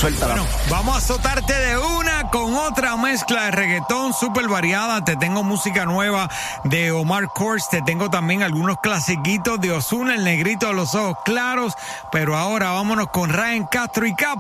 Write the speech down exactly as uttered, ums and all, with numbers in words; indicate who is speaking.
Speaker 1: Suéltala.
Speaker 2: Bueno, vamos a azotarte de una con otra mezcla de reggaetón súper variada. Te tengo música nueva de Omar Courtz, te tengo también algunos clasiquitos de Ozuna, el negrito de los ojos claros. Pero ahora vámonos con Ryan Castro y Capo.